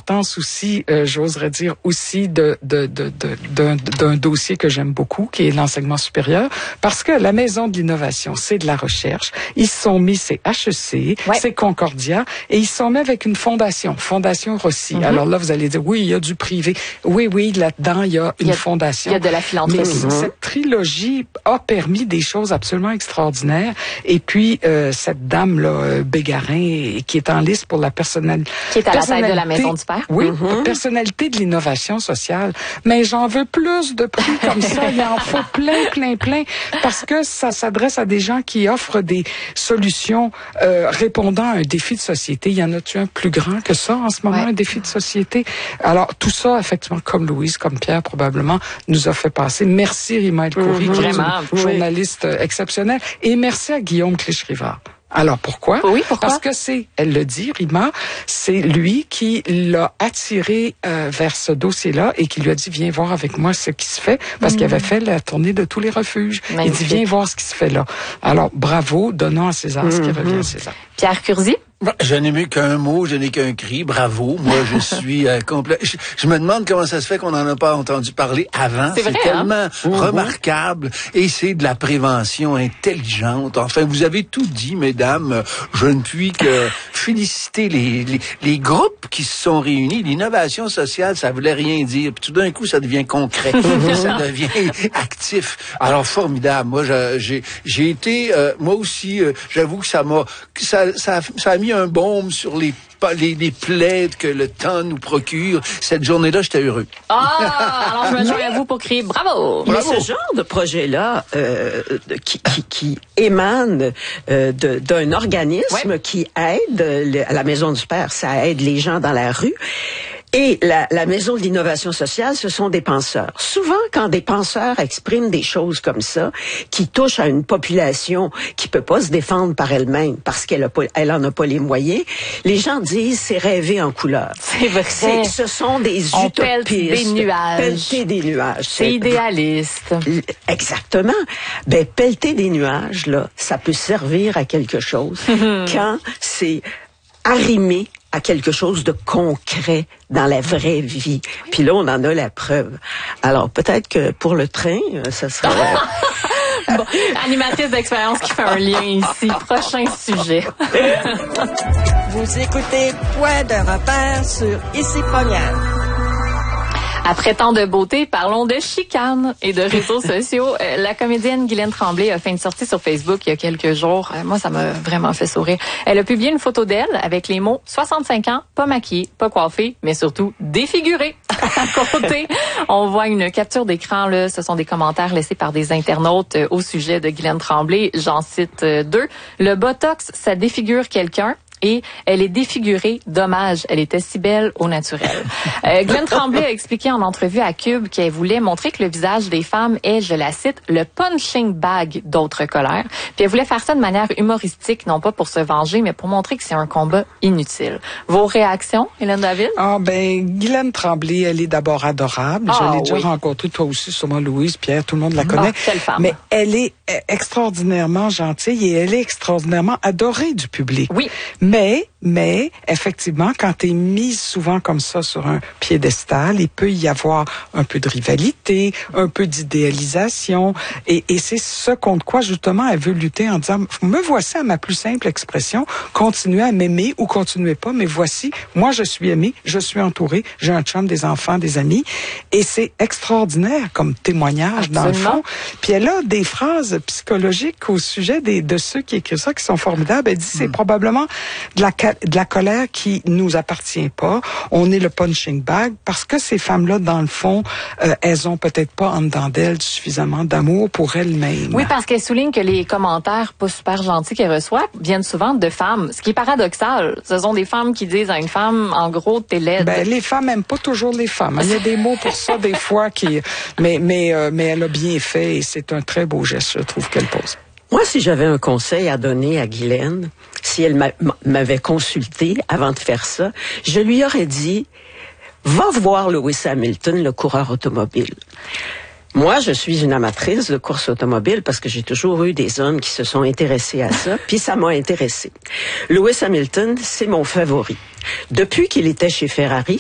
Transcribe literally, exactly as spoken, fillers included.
l'importance aussi, euh, j'oserais dire aussi, de, de, de, de, d'un, d'un dossier que j'aime beaucoup, qui est l'enseignement supérieur, parce que la Maison de l'innovation, c'est de la recherche. Ils se sont mis, c'est H E C, ouais. c'est Concordia, et ils se sont mis avec une fondation, Fondation Rossi. Mm-hmm. Alors là, vous allez dire, oui, il y a du privé. Oui, oui, là-dedans, il y a une il y a, fondation. Il y a de la philanthropie. Mais mm-hmm. cette trilogie a permis des choses absolument extraordinaires. Et puis, euh, cette dame-là, Bégarin, qui est en liste pour la personnalité... Qui est à la tête de la Maison du Père. Oui, mm-hmm. personnalité de l'innovation sociale. Mais j'en veux plus de prix comme ça. Il en faut plein, plein, plein. Parce que ça s'adresse à des gens qui offrent des solutions euh, répondant à un défi de société. Il y en a-tu un plus grand que ça en ce moment, ouais. un défi de société? Alors, tout ça, effectivement, comme Louise, comme Pierre, probablement, nous a fait passer. Merci, Rima El-Khoury, mm-hmm. qui est une oui. journaliste exceptionnelle. Et merci à Guillaume Clich-Rivard. Alors, pourquoi? Oui, pourquoi? Parce que c'est, elle le dit, Rima, c'est lui qui l'a attiré euh, vers ce dossier-là et qui lui a dit, viens voir avec moi ce qui se fait, parce mmh. qu'il avait fait la tournée de tous les refuges. Magnifique. Il dit, viens voir ce qui se fait là. Alors, bravo, donnons à César mmh. ce qui revient à César. Pierre Curzi? Je n'ai mis qu'un mot, je n'ai qu'un cri, bravo. Moi, je suis euh, complet. Je, je me demande comment ça se fait qu'on n'en a pas entendu parler avant. C'est, c'est vrai, tellement hein? remarquable et c'est de la prévention intelligente. Enfin, vous avez tout dit, mesdames. Je ne puis que féliciter les, les, les groupes qui se sont réunis. L'innovation sociale, ça voulait rien dire. Puis tout d'un coup, ça devient concret. Ça devient actif. Alors, formidable. Moi, je, j'ai, j'ai été, euh, moi aussi, euh, j'avoue que ça m'a, ça, ça, ça a mis un baume sur les, les, les plaies que le temps nous procure. Cette journée-là, j'étais heureux. Ah, alors je me joins à vous pour crier bravo. Mais ce genre de projet-là, euh, qui, qui, qui émane euh, de, d'un organisme ouais. qui aide, le, à la Maison du Père, ça aide les gens dans la rue. Et la, la Maison de l'innovation sociale, ce sont des penseurs. Souvent, quand des penseurs expriment des choses comme ça, qui touchent à une population qui peut pas se défendre par elle-même parce qu'elle a pas, elle en a pas les moyens, les gens disent c'est rêver en couleur. C'est vrai. C'est, ce sont des On utopistes. Pèlte des nuages. Pelleter des nuages. C'est, c'est idéaliste. Exactement. Ben, pelleter des nuages, là, ça peut servir à quelque chose quand c'est arrimé à quelque chose de concret dans la vraie vie. Puis là, on en a la preuve. Alors, peut-être que pour le train, ça sera... Bon, animatrice d'expérience qui fait un lien ici. Prochain sujet. Vous écoutez Point de repère sur Ici Première. Après tant de beauté, parlons de chicane et de réseaux sociaux. Euh, la comédienne Guylaine Tremblay a fait une sortie sur Facebook il y a quelques jours. Euh, moi, ça m'a vraiment fait sourire. Elle a publié une photo d'elle avec les mots soixante-cinq ans, pas maquillée, pas coiffée, mais surtout défigurée. À côté, on voit une capture d'écran. Là, ce sont des commentaires laissés par des internautes euh, au sujet de Guylaine Tremblay. J'en cite euh, deux. Le botox, ça défigure quelqu'un. Et elle est défigurée. Dommage, elle était si belle au naturel. Euh, Guylaine Tremblay a expliqué en entrevue à Cube qu'elle voulait montrer que le visage des femmes est, je la cite, le punching bag d'autres colères. Puis elle voulait faire ça de manière humoristique, non pas pour se venger, mais pour montrer que c'est un combat inutile. Vos réactions, Hélène David? Ah ben, Guylaine Tremblay, elle est d'abord adorable. Ah, je l'ai déjà oui. rencontrée, toi aussi, sûrement Louise, Pierre, tout le monde la connaît. Ah, quelle femme. Mais elle est extraordinairement gentille et elle est extraordinairement adorée du public. Oui. Mais, mais, effectivement, quand tu es mise souvent comme ça sur un piédestal, il peut y avoir un peu de rivalité, un peu d'idéalisation, et, et c'est ce contre quoi, justement, elle veut lutter en disant, me voici à ma plus simple expression, continuez à m'aimer ou continuez pas, mais voici, moi je suis aimée, je suis entourée, j'ai un chum, des enfants, des amis, et c'est extraordinaire comme témoignage, Absolument. Dans le fond. Puis elle a des phrases psychologiques au sujet des, de ceux qui écrivent ça, qui sont formidables. Elle dit, c'est mm. probablement de la, de la colère qui nous appartient pas. On est le punching bag parce que ces femmes-là, dans le fond, euh, elles ont peut-être pas en dedans d'elles suffisamment d'amour pour elles-mêmes. Oui, parce qu'elle souligne que les commentaires pas super gentils qu'elle reçoit viennent souvent de femmes, ce qui est paradoxal. Ce sont des femmes qui disent à une femme, en gros, t'es laide. Ben, les femmes aiment pas toujours les femmes. Il y a des mots pour ça, des fois, qui, mais, mais, euh, mais elle a bien fait et c'est un très beau geste, je trouve, qu'elle pose. Moi, si j'avais un conseil à donner à Guylaine, si elle m'avait consulté avant de faire ça, je lui aurais dit, va voir Lewis Hamilton, le coureur automobile. Moi, je suis une amatrice de course automobile parce que j'ai toujours eu des hommes qui se sont intéressés à ça, puis ça m'a intéressé. Lewis Hamilton, c'est mon favori. Depuis qu'il était chez Ferrari,